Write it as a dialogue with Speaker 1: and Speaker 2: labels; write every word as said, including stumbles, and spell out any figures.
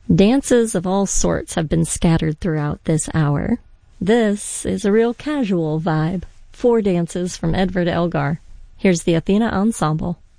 Speaker 1: Dances of all sorts have been scattered throughout this hour. This is a real casual vibe. Four dances from Edvard Elgar. Here's the Athena Ensemble.